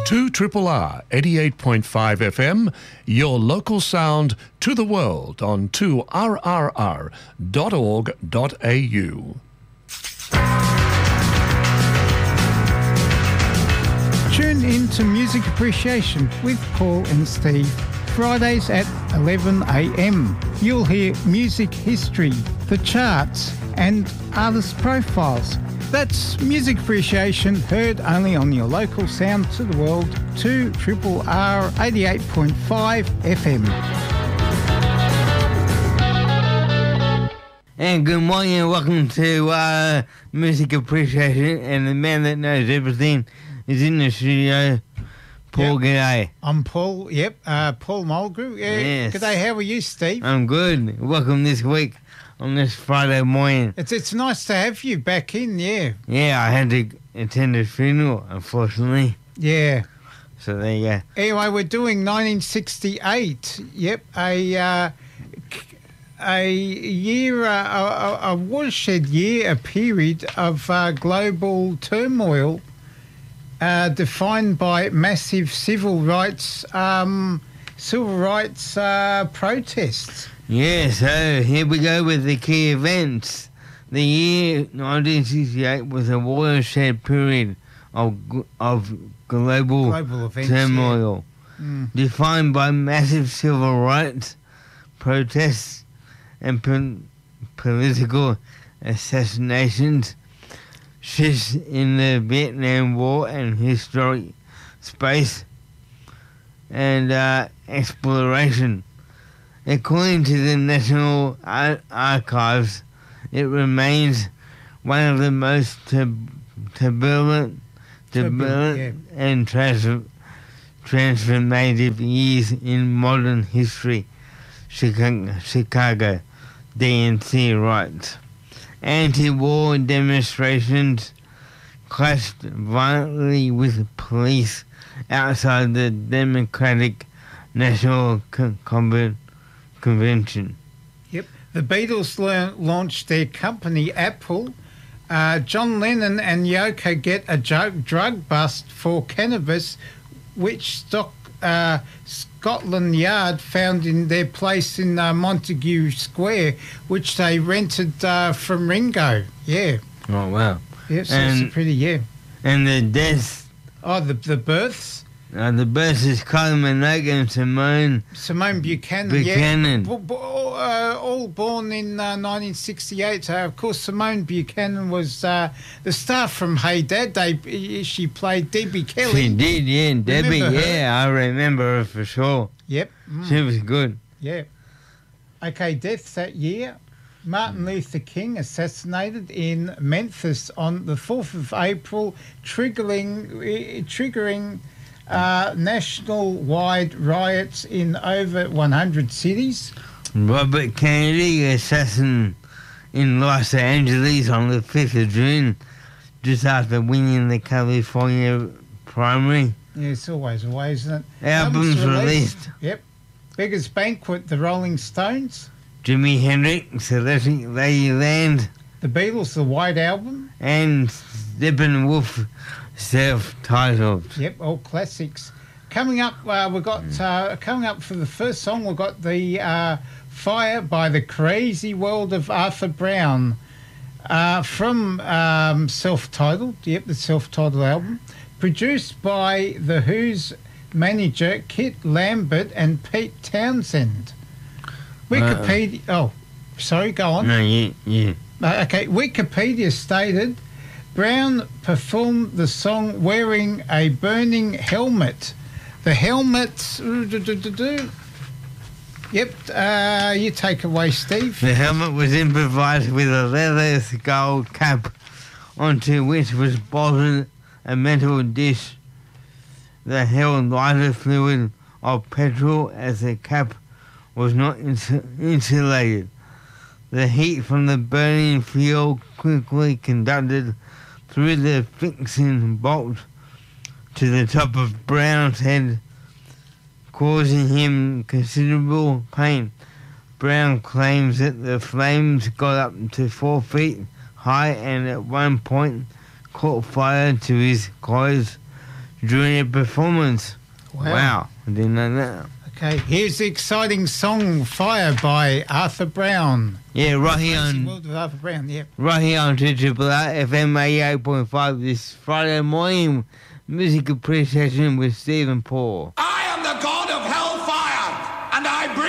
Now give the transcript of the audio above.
2 R 88.5 FM, your local sound to the world on 2rrr.org.au. Tune in to Music Appreciation with Paul and Steve, Fridays at 11 a.m. You'll hear music history, the charts and artist profiles. That's Music Appreciation, heard only on your local sound to the world, 2 R 88.5 FM. And good morning and welcome to Music Appreciation, and the man that knows everything is in the studio. Paul, g'day. I'm Paul, Paul Mulgrew. Yes. G'day, how are you, Steve? I'm good. Welcome this week on this Friday morning. It's nice to have you back in, yeah. Yeah, I had to attend a funeral, unfortunately. Yeah. So there you go. Anyway, we're doing 1968. Yep, a year, a watershed year, a period of global turmoil, defined by massive civil rights protests. Yeah, so here we go with the key events. The year 1968 was a watershed period of global events, turmoil, defined by massive civil rights protests and political assassinations, shifts in the Vietnam War and historic space, and exploration. According to the National Archives, it remains one of the most turbulent and transformative years in modern history. Chicago, DNC writes. Anti-war demonstrations clashed violently with police outside the Democratic National Convention. Yep. The Beatles launched their company, Apple. John Lennon and Yoko get a drug bust for cannabis, which Scotland Yard found in their place in Montague Square, which they rented from Ringo. Yeah. Oh, wow. Yeah, so it's pretty, And the deaths. Oh, the births. The births is Kylie Minogue and Simone Buchanan. Buchanan. Yeah. All born in 1968. Of course, Simone Buchanan was the star from Hey Dad. She played Debbie Kelly. She did, yeah. Debbie, yeah. I remember her for sure. Yep. She was good. Yeah. Okay, deaths that year. Martin Luther King assassinated in Memphis on the 4th of April, triggering national-wide riots in over 100 cities. Robert Kennedy, assassin in Los Angeles on the 5th of June, just after winning the California primary. Yeah, it's always a way, isn't it? Albums released. Yep. Beggar's Banquet, the Rolling Stones. Jimi Hendrix, Electric Ladyland. The Beatles, the White Album. And Steppenwolf, self-titled. Yep, all classics. Coming up, we've got coming up for the first song. We've got the Fire by the Crazy World of Arthur Brown from self-titled. Yep, the self-titled album, produced by the Who's manager Kit Lambert and Pete Townsend. Wikipedia. Go on. No, yeah. Okay, Wikipedia stated Brown performed the song wearing a burning helmet. The helmet. Yep, you take away, Steve. The helmet was improvised with a leather skull cap, onto which was bolted a metal dish that held lighter fluid or petrol, as the cap was not insulated. The heat from the burning fuel quickly conducted through the fixing bolt to the top of Brown's head, causing him considerable pain. Brown claims that the flames got up to 4 feet high and at one point caught fire to his clothes during a performance. Wow. I didn't know that. Okay, here's the exciting song Fire by Arthur Brown. Yeah, right here Crazy on World of Arthur Brown, yeah. right here on Triple FM 88.5 this Friday morning. Music appreciation with Stephen Paul.